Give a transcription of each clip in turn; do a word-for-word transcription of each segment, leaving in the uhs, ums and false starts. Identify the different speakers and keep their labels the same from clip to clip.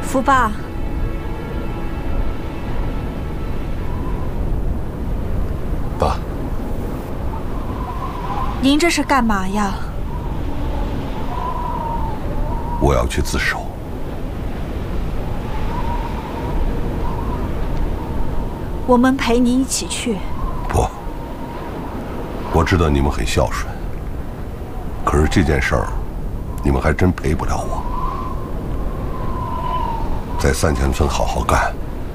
Speaker 1: 福爸，
Speaker 2: 爸，
Speaker 1: 您这是干嘛呀？
Speaker 3: 我要去自首。
Speaker 1: 我们陪你一起去。
Speaker 3: 不，我知道你们很孝顺，可是这件事儿，你们还真陪不了我。在三千村好好干，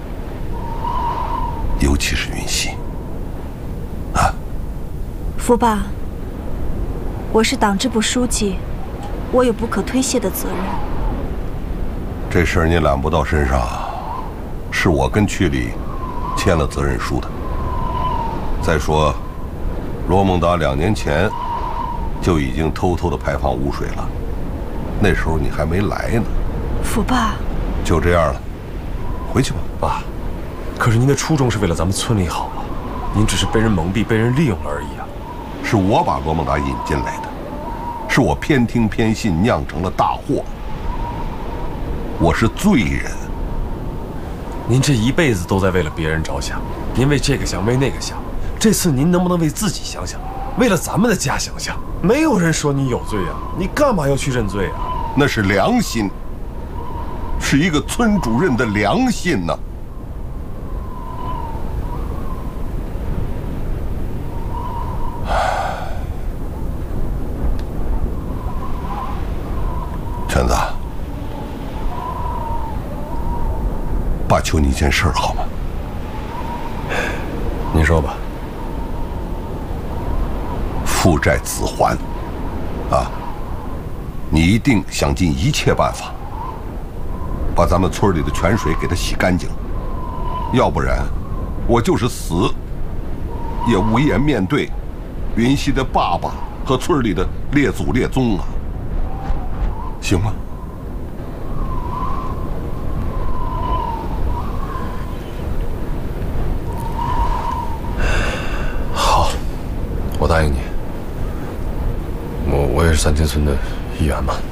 Speaker 3: 尤其是云溪。啊，
Speaker 1: 福爸，我是党支部书记，我有不可推卸的责任。
Speaker 3: 这事儿你揽不到身上，是我跟区里签了责任书的。再说，罗孟达两年前就已经偷偷的排放污水了，那时候你还没来呢。
Speaker 1: 福爸，
Speaker 3: 就这样了，回去吧。
Speaker 2: 爸，可是您的初衷是为了咱们村里好啊，您只是被人蒙蔽、被人利用了而已啊。
Speaker 3: 是我把罗孟达引进来的，是我偏听偏信酿成了大祸。我是罪人。
Speaker 2: 您这一辈子都在为了别人着想，您为这个想，为那个想。这次您能不能为自己想想，为了咱们的家想想？没有人说你有罪啊，你干嘛要去认罪啊？
Speaker 3: 那是良心，是一个村主任的良心呢。全子，爸求你一件事好吗？
Speaker 2: 您说吧。
Speaker 3: 父债子还，啊！你一定想尽一切办法，把咱们村里的泉水给它洗干净，要不然，我就是死，也无颜面对云溪的爸爸和村里的列祖列宗啊！行吗？
Speaker 2: 好，我答应你。我我也是三千村的一员嘛。